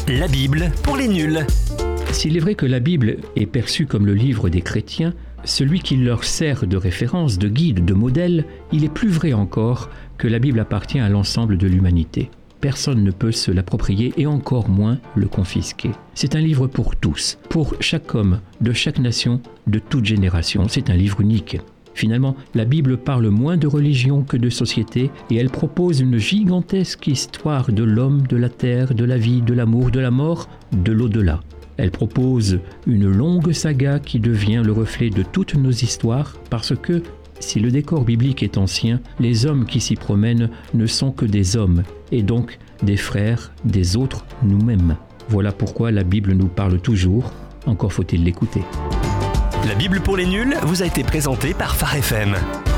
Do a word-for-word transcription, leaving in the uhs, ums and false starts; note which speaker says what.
Speaker 1: La Bible pour les nuls.
Speaker 2: S'il est vrai que la Bible est perçue comme le livre des chrétiens, celui qui leur sert de référence, de guide, de modèle, il est plus vrai encore que la Bible appartient à l'ensemble de l'humanité. Personne ne peut se l'approprier et encore moins le confisquer. C'est un livre pour tous, pour chaque homme, de chaque nation, de toute génération. C'est un livre unique. Finalement, la Bible parle moins de religion que de société et elle propose une gigantesque histoire de l'homme, de la terre, de la vie, de l'amour, de la mort, de l'au-delà. Elle propose une longue saga qui devient le reflet de toutes nos histoires parce que, si le décor biblique est ancien, les hommes qui s'y promènent ne sont que des hommes et donc des frères des autres nous-mêmes. Voilà pourquoi la Bible nous parle toujours, encore faut-il l'écouter.
Speaker 1: La Bible pour les nuls vous a été présentée par Phare F M.